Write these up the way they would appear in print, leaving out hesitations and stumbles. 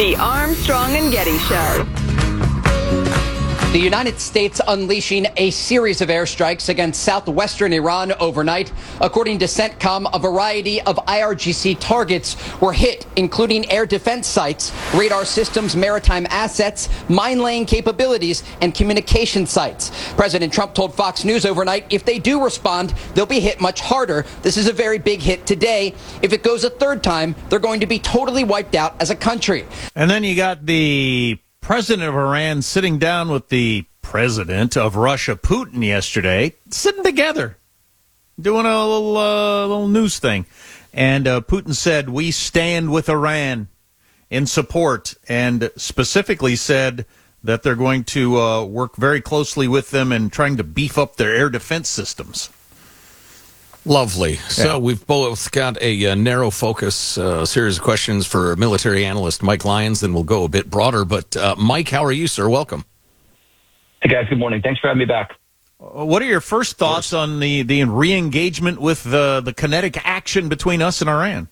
The Armstrong and Getty Show. The United States unleashing a series of airstrikes against southwestern Iran overnight. According to CENTCOM, a variety of IRGC targets were hit, including air defense sites, radar systems, maritime assets, mine-laying capabilities, and communication sites. President Trump told Fox News overnight if they do respond, they'll be hit much harder. This is a very big hit today. If it goes a third time, they're going to be totally wiped out as a country. And then you got the president of Iran sitting down with the president of Russia, Putin, yesterday, sitting together, doing a little news thing. And Putin said, we stand with Iran in support, and specifically said that they're going to work very closely with them in trying to beef up their air defense systems. Lovely. So we've both got a narrow focus series of questions for military analyst Mike Lyons, then we'll go a bit broader. But Mike, how are you, sir? Welcome. Hey, guys. Good morning. Thanks for having me back. What are your first thoughts on the re-engagement with the kinetic action between us and Iran?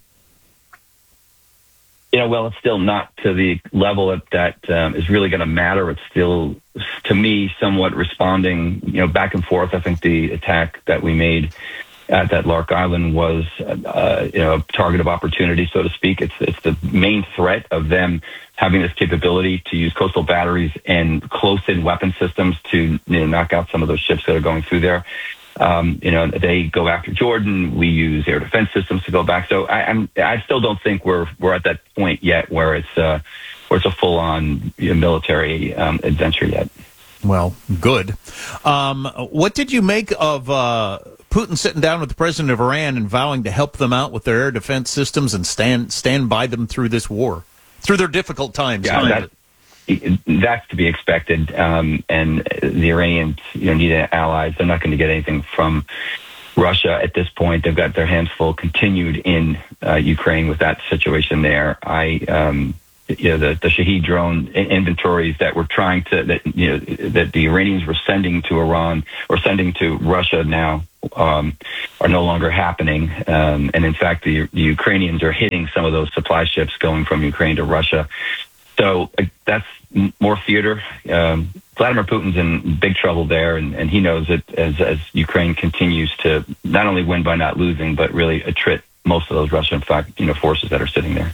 Well, it's still not to the level that is really going to matter. It's still, to me, somewhat responding, back and forth. I think the attack that we made at that Lark Island was, a target of opportunity, so to speak. It's the main threat of them having this capability to use coastal batteries and close-in weapon systems to knock out some of those ships that are going through there. They go after Jordan. We use air defense systems to go back. So I still don't think we're at that point yet where it's a full-on military adventure yet. Well, good. What did you make of Putin sitting down with the president of Iran and vowing to help them out with their air defense systems and stand by them through this war, through their difficult times? Yeah, that's to be expected. And the Iranians, need allies. They're not going to get anything from Russia at this point. They've got their hands full, continued in Ukraine with that situation there. The Shahed drone inventories that we're that the Iranians were sending to Iran or sending to Russia now are no longer happening. And in fact, the Ukrainians are hitting some of those supply ships going from Ukraine to Russia. So that's more theater. Vladimir Putin's in big trouble there, and he knows it as Ukraine continues to not only win by not losing, but really attrit most of those Russian forces that are sitting there.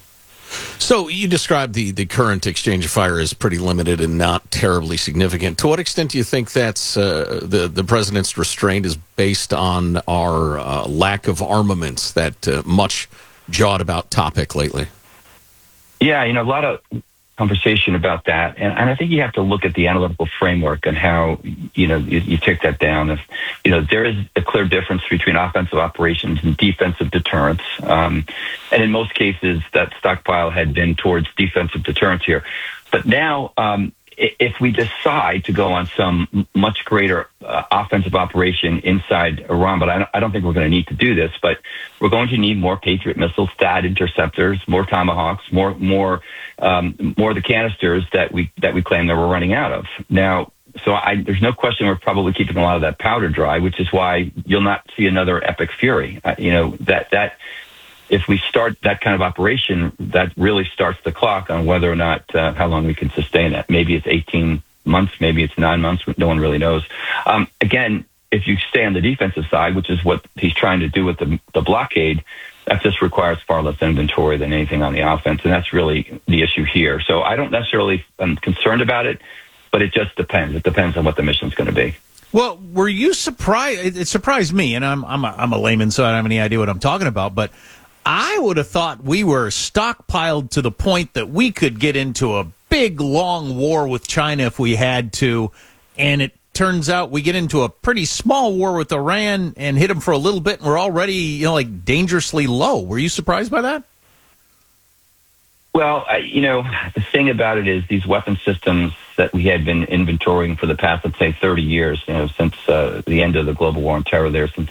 So you described the current exchange of fire as pretty limited and not terribly significant. To what extent do you think that's the president's restraint is based on our lack of armaments, that much jawed about topic lately? Yeah, a lot of conversation about that, and I think you have to look at the analytical framework and how you take that down. If there is a clear difference between offensive operations and defensive deterrence, and in most cases that stockpile had been towards defensive deterrence here. But now, if we decide to go on some much greater offensive operation inside Iran, but I don't think we're going to need to do this, but we're going to need more Patriot missiles, THAAD interceptors, more Tomahawks, more of the canisters that we claim that we're running out of. Now, there's no question we're probably keeping a lot of that powder dry, which is why you'll not see another epic fury. That if we start that kind of operation, that really starts the clock on whether or not how long we can sustain it. Maybe it's 18 months, maybe it's 9 months. No one really knows. Again, if you stay on the defensive side, which is what he's trying to do with the blockade, that just requires far less inventory than anything on the offense, and that's really the issue here. So I don't necessarily am concerned about it, but it just depends. It depends on what the mission's going to be. Well, were you surprised? It surprised me, and I'm a layman, so I don't have any idea what I'm talking about, but I would have thought we were stockpiled to the point that we could get into a big, long war with China if we had to, and it turns out we get into a pretty small war with Iran and hit them for a little bit, and we're already, dangerously low. Were you surprised by that? Well, the thing about it is these weapon systems that we had been inventorying for the past, let's say, 30 years, since the end of the global war on terror there, since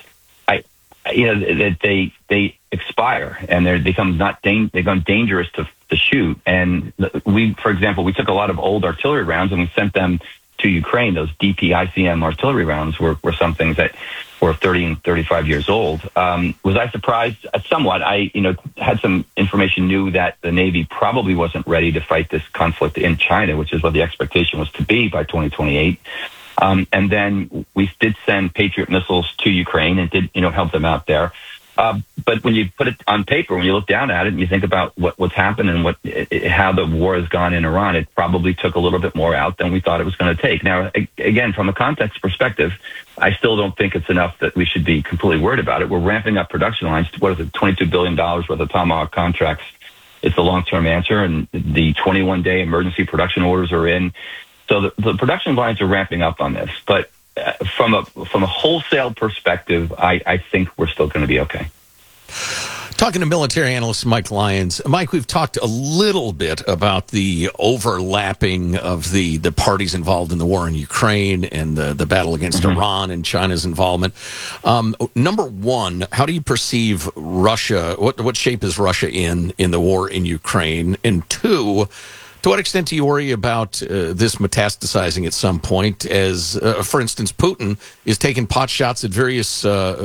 they expire and they become dangerous to shoot. And for example, we took a lot of old artillery rounds and we sent them to Ukraine. Those DP-ICM artillery rounds were some things that or 30 and 35 years old. Was I surprised? Somewhat. I, had some information, knew that the Navy probably wasn't ready to fight this conflict in China, which is what the expectation was to be by 2028. And then we did send Patriot missiles to Ukraine and did, help them out there. But when you put it on paper, when you look down at it and you think about what's happened and how the war has gone in Iran, it probably took a little bit more out than we thought it was going to take. Now, again, from a context perspective, I still don't think it's enough that we should be completely worried about it. We're ramping up production lines. What is it, $22 billion worth of Tomahawk contracts? It's a long-term answer, and the 21-day emergency production orders are in. So the production lines are ramping up on this. But from a wholesale perspective, I think we're still going to be okay. Talking to military analyst Mike Lyons. Mike, we've talked a little bit about the overlapping of the parties involved in the war in Ukraine and the battle against Iran and China's involvement. Number one, how do you perceive Russia? What shape is Russia in the war in Ukraine? And two, to what extent do you worry about this metastasizing at some point as, for instance, Putin is taking pot shots at various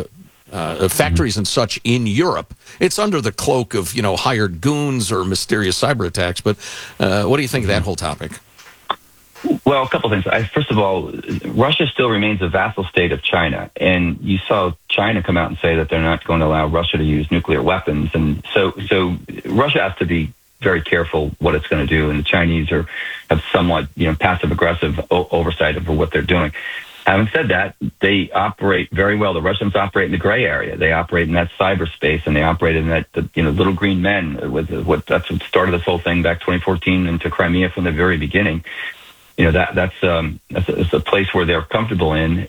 factories and such in Europe? It's under the cloak of, hired goons or mysterious cyber attacks. But what do you think of that whole topic? Well, a couple of things. First of all, Russia still remains a vassal state of China. And you saw China come out and say that they're not going to allow Russia to use nuclear weapons. And so Russia has to be very careful what it's going to do, and the Chinese have somewhat, passive-aggressive oversight over what they're doing. Having said that, they operate very well. The Russians operate in the gray area. They operate in that cyberspace, and they operate in that, little green men. That's what started this whole thing back 2014 into Crimea from the very beginning. That's a place where they're comfortable in,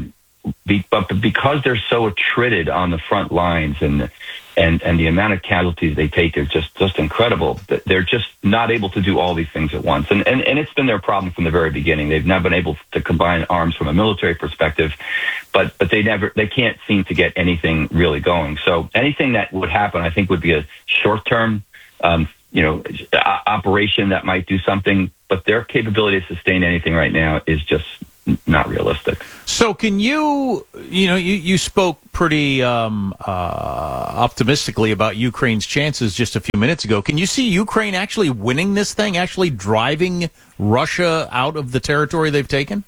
but because they're so attrited on the front lines and the amount of casualties they take is just incredible. They're just not able to do all these things at once. And it's been their problem from the very beginning. They've not been able to combine arms from a military perspective, but they can't seem to get anything really going. So anything that would happen, I think, would be a short-term, operation that might do something, but their capability to sustain anything right now is just not realistic. So can you spoke pretty optimistically about Ukraine's chances just a few minutes ago. Can you see Ukraine actually winning this thing, actually driving Russia out of the territory they've taken?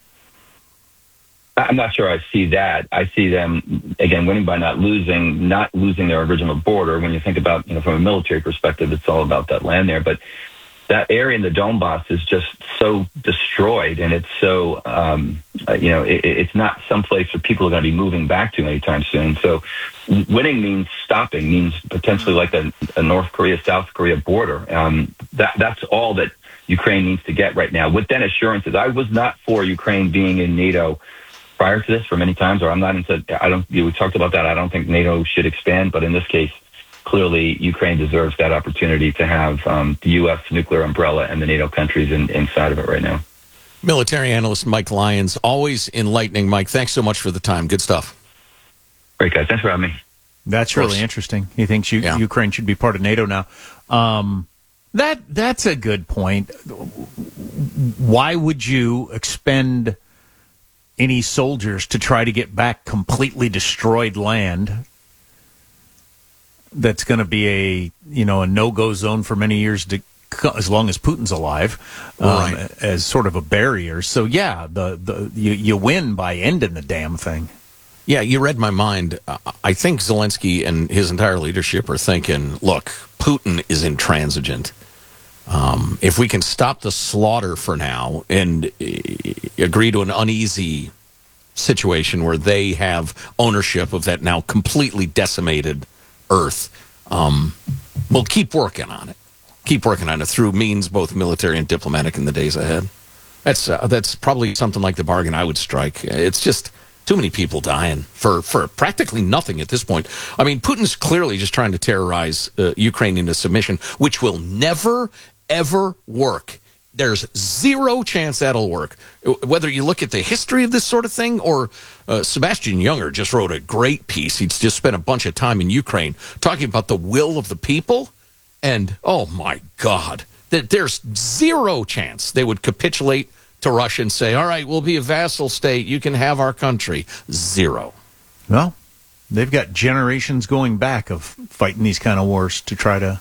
I'm not sure I see that. I see them, again, winning by not losing their original border. When you think about, from a military perspective, it's all about that land there. But that area in the Donbass is just so destroyed, and it's so, it's not someplace where people are going to be moving back to anytime soon. So winning means stopping, means potentially like a North Korea, South Korea border. That's all that Ukraine needs to get right now. With then assurances, I was not for Ukraine being in NATO prior to this for many times, or I'm not into, we talked about that. I don't think NATO should expand, but in this case, clearly, Ukraine deserves that opportunity to have the U.S. nuclear umbrella and the NATO countries inside of it right now. Military analyst Mike Lyons, always enlightening. Mike, thanks so much for the time. Good stuff. Great, guys. Thanks for having me. That's really interesting. He thinks Ukraine should be part of NATO now. That's a good point. Why would you expend any soldiers to try to get back completely destroyed land that's going to be a no-go zone for many years as long as Putin's alive, right, as sort of a barrier? So yeah, you win by ending the damn thing. Yeah, you read my mind. I think Zelensky and his entire leadership are thinking, look, Putin is intransigent. If we can stop the slaughter for now and agree to an uneasy situation where they have ownership of that now completely decimated Earth, we'll keep working on it. Keep working on it through means both military and diplomatic in the days ahead. That's probably something like the bargain I would strike. It's just too many people dying for practically nothing at this point. I mean, Putin's clearly just trying to terrorize Ukraine into submission, which will never, ever work. There's zero chance that'll work. Whether you look at the history of this sort of thing, or Sebastian Junger just wrote a great piece. He's just spent a bunch of time in Ukraine talking about the will of the people. And, oh, my God, there's zero chance they would capitulate to Russia and say, all right, we'll be a vassal state. You can have our country. Zero. Well, they've got generations going back of fighting these kind of wars to try to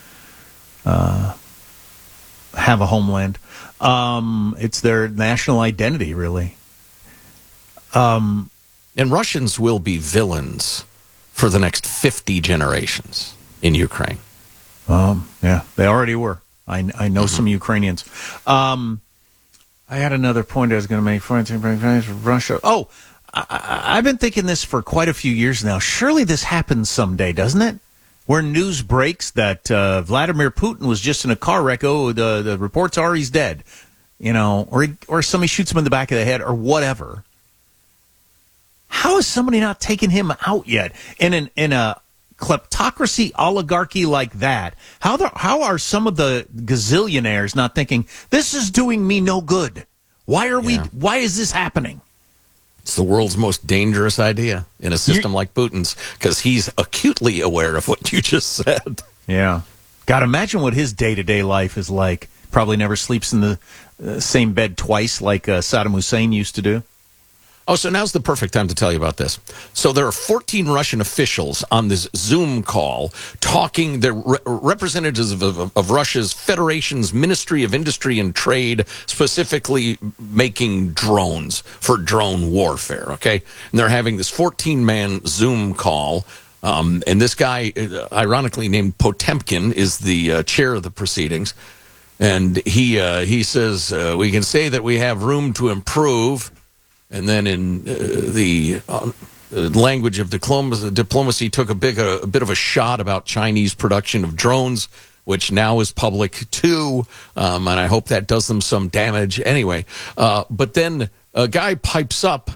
have a homeland. It's their national identity, really. And Russians will be villains for the next 50 generations in Ukraine. Yeah, they already were. I know some Ukrainians. I had another point I was going to make. Russia. Oh, I've been thinking this for quite a few years now. Surely this happens someday, doesn't it? Where news breaks that Vladimir Putin was just in a car wreck. Oh, the reports are he's dead. Or somebody shoots him in the back of the head or whatever. How is somebody not taking him out yet? In a kleptocracy oligarchy like that, how are some of the gazillionaires not thinking, this is doing me no good? Why is this happening? It's the world's most dangerous idea in a system like Putin's, because he's acutely aware of what you just said. Yeah. God, imagine what his day-to-day life is like. Probably never sleeps in the same bed twice like Saddam Hussein used to do. Oh, so now's the perfect time to tell you about this. So there are 14 Russian officials on this Zoom call talking. They're representatives of Russia's Federation's Ministry of Industry and Trade, specifically making drones for drone warfare, okay? And they're having this 14-man Zoom call. And this guy, ironically named Potemkin, is the chair of the proceedings. And he says, we can say that we have room to improve. And then in the language of diplomacy took a bit of a shot about Chinese production of drones, which now is public too, and I hope that does them some damage anyway. But then a guy pipes up,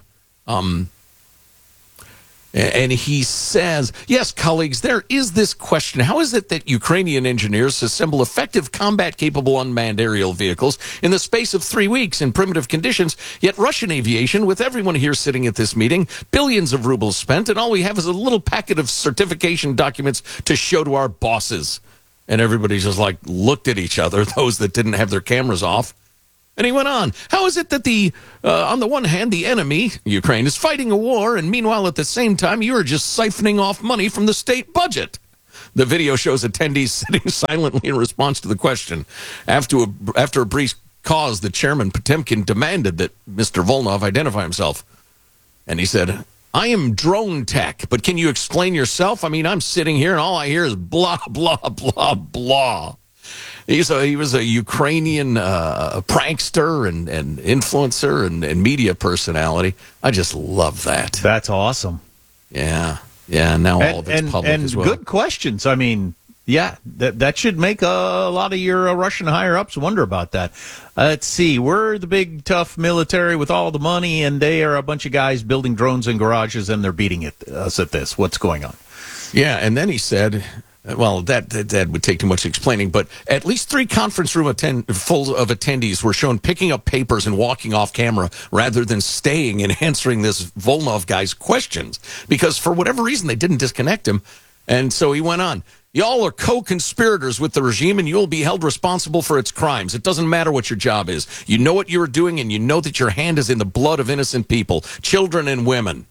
and he says, yes, colleagues, there is this question. How is it that Ukrainian engineers assemble effective combat-capable unmanned aerial vehicles in the space of 3 weeks in primitive conditions, yet Russian aviation, with everyone here sitting at this meeting, billions of rubles spent, and all we have is a little packet of certification documents to show to our bosses? And everybody just looked at each other, those that didn't have their cameras off. And he went on, how is it that on the one hand, the enemy, Ukraine, is fighting a war, and meanwhile, at the same time, you are just siphoning off money from the state budget? The video shows attendees sitting silently in response to the question. After a brief pause, the chairman, Potemkin, demanded that Mr. Volnov identify himself. And he said, I am drone tech, but can you explain yourself? I mean, I'm sitting here, and all I hear is blah, blah, blah, blah. He was a Ukrainian prankster and influencer and media personality. I just love that. That's awesome. Yeah. Now all of it's public as well. Good questions. I mean, yeah, that should make a lot of your Russian higher-ups wonder about that. Let's see. We're the big, tough military with all the money, and they are a bunch of guys building drones in garages, and they're beating us at this. What's going on? Yeah, and then he said... Well, that would take too much explaining, but at least 3 conference room full of attendees were shown picking up papers and walking off camera rather than staying and answering this Volnov guy's questions, because for whatever reason they didn't disconnect him. And so he went on, y'all are co-conspirators with the regime and you'll be held responsible for its crimes. It doesn't matter what your job is. You know what you are doing and you know that your hand is in the blood of innocent people, children and women.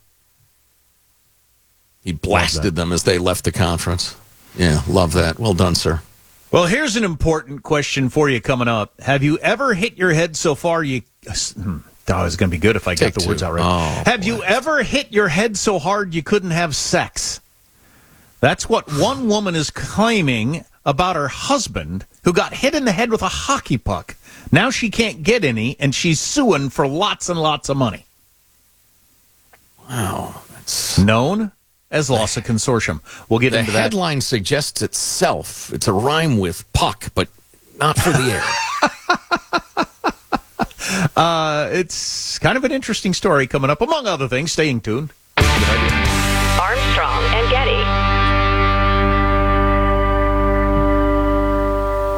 He blasted them as they left the conference. Yeah, love that. Well done, sir. Well, here's an important question for you coming up. Have you ever hit your head so far you... Oh, it's going to be good if I got the words out right. Oh, have you ever hit your head so hard you couldn't have sex? That's what one woman is claiming about her husband who got hit in the head with a hockey puck. Now she can't get any, and she's suing for lots and lots of money. Wow. That's... Known as Lawsuit Consortium. We'll get into that. The headline suggests itself. It's a rhyme with puck, but not for the air. It's kind of an interesting story coming up, among other things. Staying tuned. Armstrong and Getty.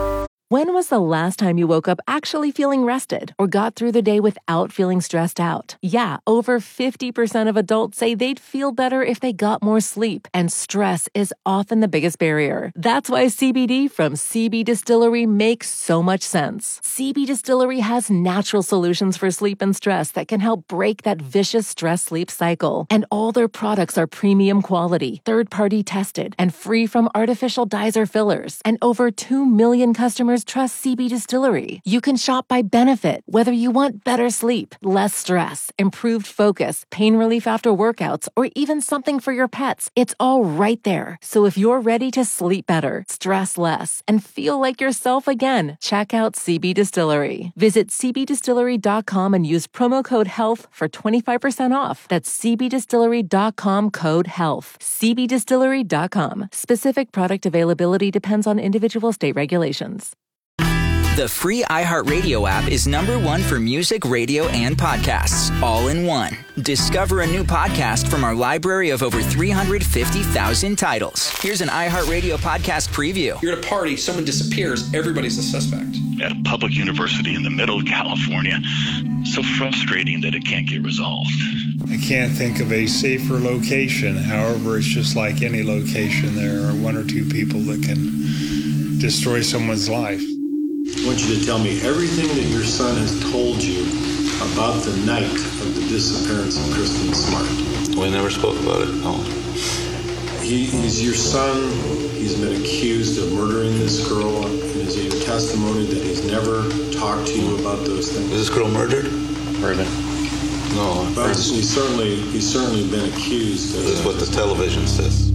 When was the last time you woke up actually feeling rested or got through the day without feeling stressed out? Yeah, over 50% of adults say they'd feel better if they got more sleep, and stress is often the biggest barrier. That's why CBD from CB Distillery makes so much sense. CB Distillery has natural solutions for sleep and stress that can help break that vicious stress-sleep cycle. And all their products are premium quality, third-party tested, and free from artificial dyes or fillers. And over 2 million customers trust CB Distillery. You can shop by benefit, whether you want better sleep, less stress, improved focus, pain relief after workouts, or even something for your pets. It's all right there. So if you're ready to sleep better, stress less, and feel like yourself again, check out CB Distillery. Visit cbdistillery.com and use promo code HEALTH for 25% off. That's cbdistillery.com, code HEALTH. cbdistillery.com. Specific product availability depends on individual state regulations. The free iHeartRadio app is #1 for music, radio, and podcasts, all in one. Discover a new podcast from our library of over 350,000 titles. Here's an iHeartRadio podcast preview. You're at a party, someone disappears, everybody's a suspect. At a public university in the middle of California. So frustrating that it can't get resolved. I can't think of a safer location. However, it's just like any location. There are one or two people that can destroy someone's life. I want you to tell me everything that your son has told you about the night of the disappearance of Kristen Smart. We never spoke about it, no. He's your son. He's been accused of murdering this girl. Is it your testimony that he's never talked to you about those things? Is this girl murdered? Murdered. No. But he's certainly been accused. This is what the television says.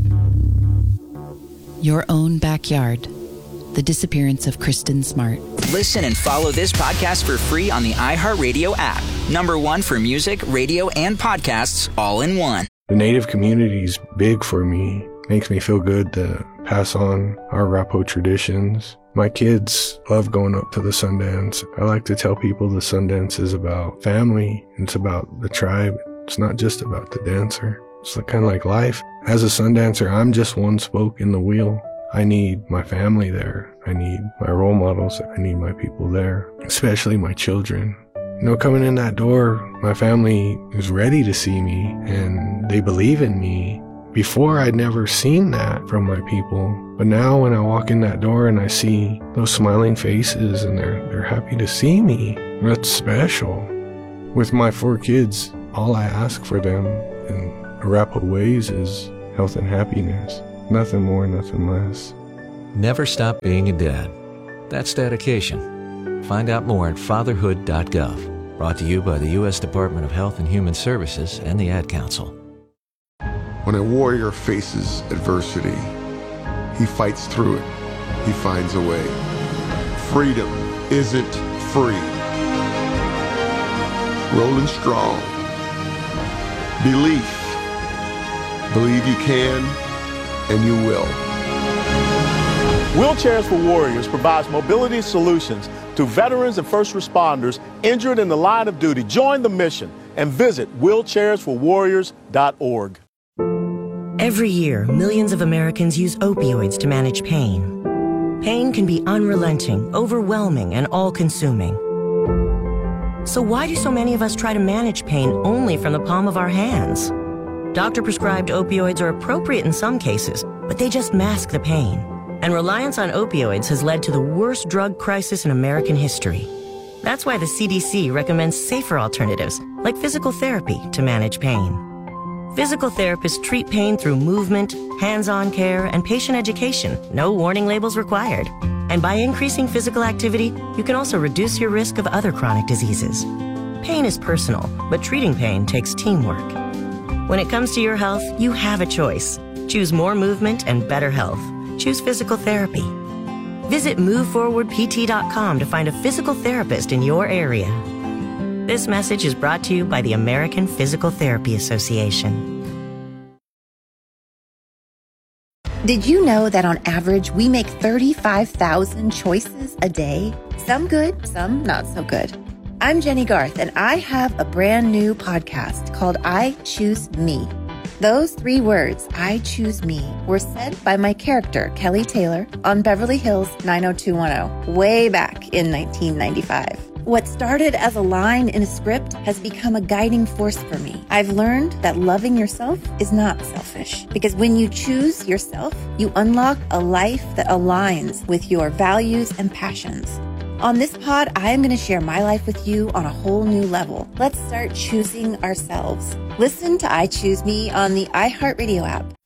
Your own backyard. The disappearance of Kristen Smart. Listen and follow this podcast for free on the iHeartRadio app. #1 for music, radio, and podcasts, all in one. The Native community's big for me. Makes me feel good to pass on our Arapaho traditions. My kids love going up to the Sundance. I like to tell people the Sundance is about family. It's about the tribe. It's not just about the dancer. It's kind of like life. As a Sundancer, I'm just one spoke in the wheel. I need my family there. I need my role models. I need my people there, especially my children. You know, coming in that door, my family is ready to see me and they believe in me. Before, I'd never seen that from my people. But now when I walk in that door and I see those smiling faces and they're happy to see me, that's special. With my 4 kids, all I ask for them in Arapaho ways is health and happiness. Nothing more, nothing less. Never stop being a dad. That's dedication. Find out more at fatherhood.gov. Brought to you by the U.S. Department of Health and Human Services and the Ad Council. When a warrior faces adversity, he fights through it. He finds a way. Freedom isn't free. Rolling strong. Belief. Believe you can. And you will. Wheelchairs for Warriors provides mobility solutions to veterans and first responders injured in the line of duty. Join the mission and visit wheelchairsforwarriors.org. Every year, millions of Americans use opioids to manage pain. Pain can be unrelenting, overwhelming, and all-consuming. So why do so many of us try to manage pain only from the palm of our hands? Doctor-prescribed opioids are appropriate in some cases, but they just mask the pain. And reliance on opioids has led to the worst drug crisis in American history. That's why the CDC recommends safer alternatives, like physical therapy, to manage pain. Physical therapists treat pain through movement, hands-on care, and patient education. No warning labels required. And by increasing physical activity, you can also reduce your risk of other chronic diseases. Pain is personal, but treating pain takes teamwork. When it comes to your health, you have a choice. Choose more movement and better health. Choose physical therapy. Visit MoveForwardPT.com to find a physical therapist in your area. This message is brought to you by the American Physical Therapy Association. Did you know that on average, we make 35,000 choices a day? Some good, some not so good. I'm Jenny Garth, and I have a brand new podcast called I Choose Me. Those 3 words, I choose me, were said by my character, Kelly Taylor, on Beverly Hills 90210, way back in 1995. What started as a line in a script has become a guiding force for me. I've learned that loving yourself is not selfish, because when you choose yourself, you unlock a life that aligns with your values and passions. On this pod, I am going to share my life with you on a whole new level. Let's start choosing ourselves. Listen to I Choose Me on the iHeartRadio app,